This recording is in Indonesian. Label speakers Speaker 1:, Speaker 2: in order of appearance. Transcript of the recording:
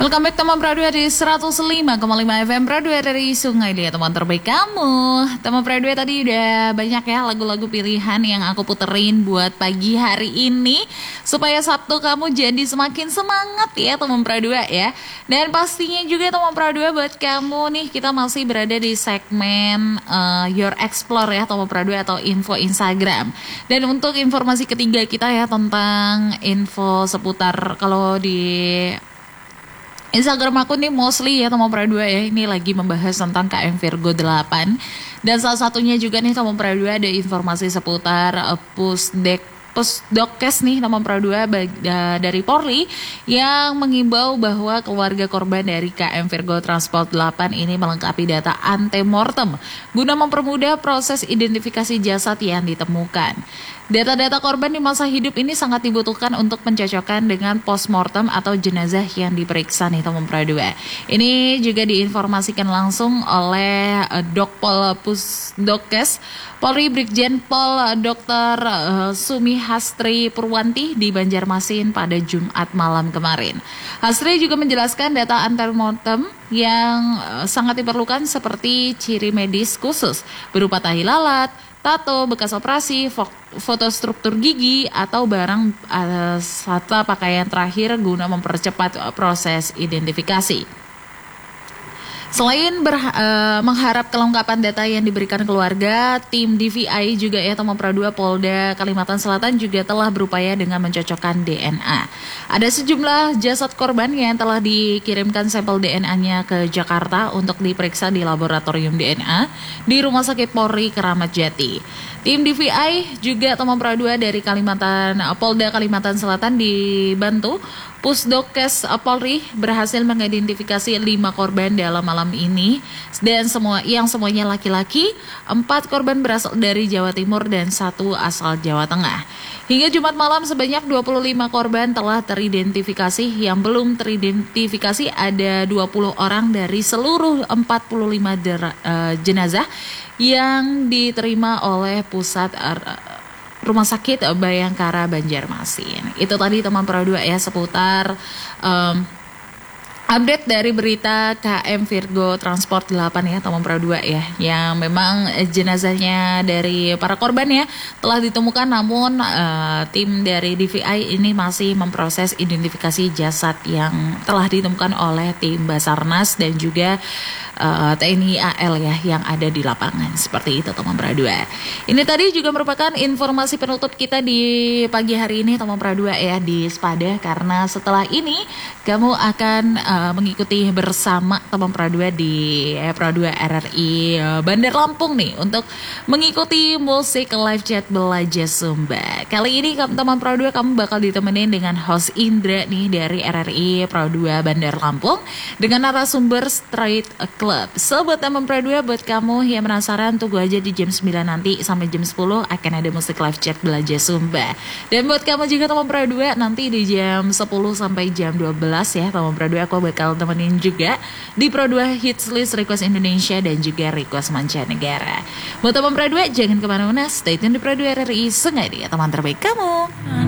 Speaker 1: Welcome back teman Pradua di 105,5 FM Pradua dari Sungai Liat, teman terbaik kamu. Teman Pradua tadi udah banyak ya lagu-lagu pilihan yang aku puterin buat pagi hari ini, supaya Sabtu kamu jadi semakin semangat ya teman Pradua ya. Dan pastinya juga teman Pradua buat kamu nih, kita masih berada di segmen Your Explore ya teman Pradua, atau info Instagram. Dan untuk informasi ketiga kita ya tentang info seputar, kalau di Instagram aku nih mostly ya teman Pradua ya, ini lagi membahas tentang KM Virgo 8. Dan salah satunya juga nih teman Pradua ada informasi seputar Pusdokes nih teman Pradua dari Polri yang mengimbau bahwa keluarga korban dari KM Virgo Transport 8 ini melengkapi data antemortem guna mempermudah proses identifikasi jasad yang ditemukan. Data-data korban di masa hidup ini sangat dibutuhkan untuk pencocokkan dengan postmortem atau jenazah yang diperiksa nih teman Pradua. Ini juga diinformasikan langsung oleh Dokpol Pusdokes Polri Brigjen Pol Dr. Sumi Hastri Purwanti di Banjarmasin pada Jumat malam kemarin. Hastri juga menjelaskan data antemortem yang sangat diperlukan seperti ciri medis khusus berupa tahi lalat, tato, bekas operasi, foto struktur gigi, atau barang serta pakaian terakhir guna mempercepat proses identifikasi. Selain mengharap kelengkapan data yang diberikan keluarga, tim DVI juga ya teman Pradua Polda Kalimantan Selatan juga telah berupaya dengan mencocokkan DNA. Ada sejumlah jasad korban yang telah dikirimkan sampel DNA-nya ke Jakarta untuk diperiksa di laboratorium DNA di Rumah Sakit Polri Kramat Jati. Tim DVI juga teman Pradua dari Polda Kalimantan Selatan dibantu Pusdokes Polri berhasil mengidentifikasi 5 korban dalam malam ini, dan semuanya laki-laki. 4 korban berasal dari Jawa Timur dan 1 asal Jawa Tengah. Hingga Jumat malam sebanyak 25 korban telah teridentifikasi. Yang belum teridentifikasi ada 20 orang dari seluruh 45 jenazah yang diterima oleh pusat Rumah Sakit Bayangkara Banjarmasin. Itu tadi teman Pradua ya seputar update dari berita KM Virgo Transport 8 ya teman Pradua ya, yang memang jenazahnya dari para korban ya telah ditemukan, namun tim dari DVI ini masih memproses identifikasi jasad yang telah ditemukan oleh tim Basarnas dan juga TNI AL ya yang ada di lapangan. Seperti itu teman Pradua. Ini tadi juga merupakan informasi penutup kita di pagi hari ini teman Pradua ya di Spada, karena setelah ini kamu akan mengikuti bersama teman Pradua di Pradua RRI Bandar Lampung nih untuk mengikuti musik live chat Belajar Sumba. Kali ini teman Pradua kamu bakal ditemenin dengan host Indra nih dari RRI Pradua Bandar Lampung dengan narasumber Street Club. So buat teman Pradua, buat kamu yang penasaran, tunggu aja di jam 9 nanti sampai jam 10 akan ada musik live chat Belajar Sumba. Dan buat kamu juga teman Pradua, nanti di jam 10 sampai jam 12 ya teman Pradua aku bakal temenin juga di Pradua Hits List Request Indonesia dan juga Request Mancanegara. Buat teman Pradua jangan kemana-mana, stay tune di Pradua RRI Sungai Liat, teman terbaik kamu.